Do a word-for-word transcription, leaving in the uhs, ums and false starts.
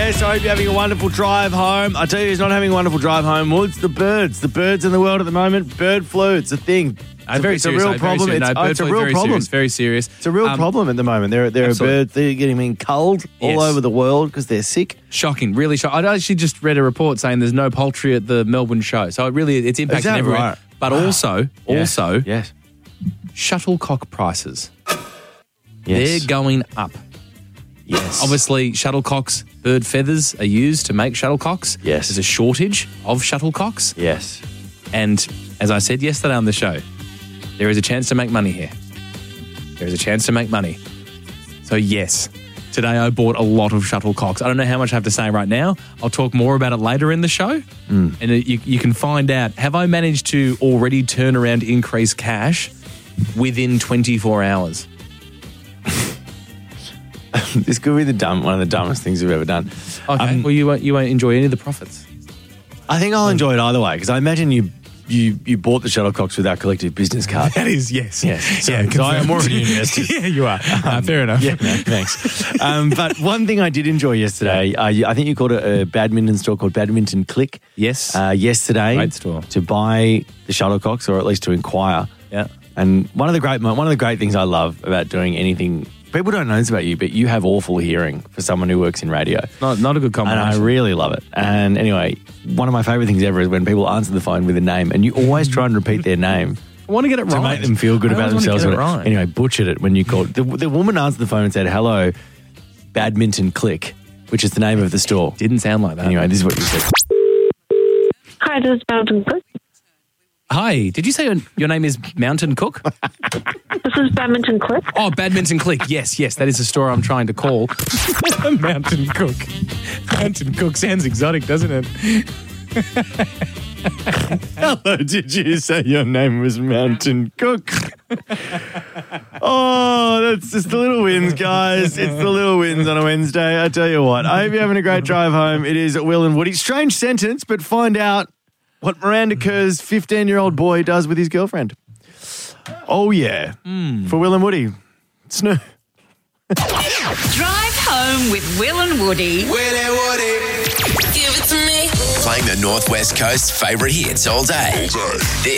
Yes, I hope you're having a wonderful drive home. I tell you who's not having a wonderful drive home. Well, it's the birds. The birds in the world at the moment. Bird flu, it's a thing. Uh, very it's serious, a real mate, problem. Very It's, no, oh, bird it's a flu, real very problem. Serious, very serious. It's a real Um, problem at the moment. There, there are absolutely. birds that are getting culled all Yes. over the world because they're sick. Shocking, really shocking. I actually just read a report saying there's no poultry at the Melbourne show. So it really, it's impacting that everywhere. right? But Wow. also, Yes. also, Yes. shuttlecock prices. Yes. They're going up. Yes. Obviously, shuttlecocks, bird feathers are used to make shuttlecocks. Yes. There's a shortage of shuttlecocks. Yes. And as I said yesterday on the show, there is a chance to make money here. There is a chance to make money. So yes, today I bought a lot of shuttlecocks. I don't know how much I have to say right now. I'll talk more about it later in the show. Mm. And it, you, you can find out, have I managed to already turn around increase cash within twenty-four hours? This could be the dumb, one of the dumbest things we've ever done. Okay, Um, well, you won't, you won't enjoy any of the profits. I think I'll enjoy it either way because I imagine you you you bought the shuttlecocks with our collective business card. That is, yes. Yes. So, Yeah, so I am confirmed. already invested. Yeah, you are. Uh, fair enough. Yeah, no, thanks. Um, but one thing I did enjoy yesterday, uh, I think you called it a badminton store called Badminton Click. Yes. Uh, yesterday, Great store. to buy the shuttlecocks, or at least to inquire. Yeah. And one of the great one of the great things I love about doing anything, people don't know this about you, but you have awful hearing for someone who works in radio. Not, not a good And combination. I really love it. And anyway, one of my favourite things ever is when people answer the phone with a name, and you always try and repeat their name. I want to get it To right. make them feel good I about always wanna themselves. get it right. Anyway, butchered it when you called. The, the woman answered the phone and said, hello, Badminton Click, which is the name of the store. Didn't sound like that. Anyway, this is what you said. Hi, this is Mountain Cook. Hi, did you say your, your name is Mountain Cook? This is Badminton Click. Oh, Badminton Click. Yes, yes, that is the store I'm trying to call. Mountain Cook. Mountain Cook sounds exotic, doesn't it? Hello, did you say your name was Mountain Cook? Oh, that's just the little wins, guys. It's the little wins on a Wednesday. I tell you what, I hope you're having a great drive home. It is Will and Woody. Strange sentence, but find out what Miranda Kerr's fifteen-year-old boy does with his girlfriend. Oh, yeah. Mm. For Will and Woody. Snoo. Drive home with Will and Woody. Will and Woody. Give it to me. Playing the Northwest Coast's favourite hits all day. All day.